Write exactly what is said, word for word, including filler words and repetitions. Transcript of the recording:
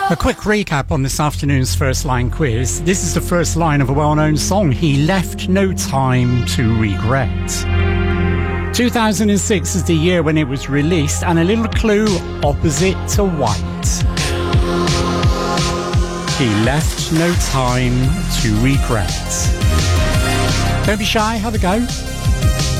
A quick recap on this afternoon's first line quiz. This is the first line of a well-known song, He Left No Time to Regret. two thousand six is the year when it was released, and a little clue, opposite to white. He left no time to regret. Don't be shy, have a go.